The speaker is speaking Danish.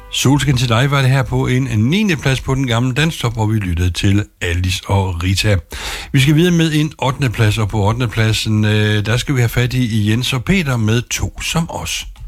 Solskin til dig var det her på en 9. plads på den gamle danstop, hvor vi lyttede til Alice og Rita. Vi skal videre med en 8. plads, og på 8. pladsen, der skal vi have fat i Jens og Peter med To som os.